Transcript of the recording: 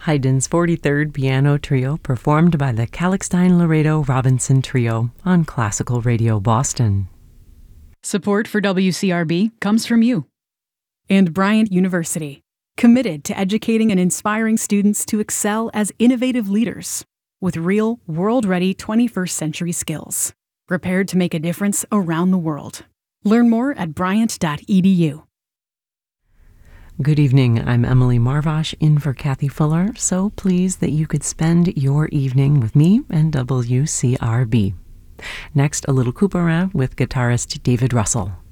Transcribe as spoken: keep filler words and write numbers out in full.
Haydn's forty-third Piano Trio, performed by the Kalkstein-Laredo-Robinson Trio on Classical Radio Boston. Support for W C R B comes from you. And Bryant University, committed to educating and inspiring students to excel as innovative leaders with real, world-ready twenty-first century skills, prepared to make a difference around the world. Learn more at bryant dot e d u. Good evening, I'm Emily Marvash in for Kathy Fuller, so pleased that you could spend your evening with me and W C R B. Next, a little Couperin with guitarist David Russell.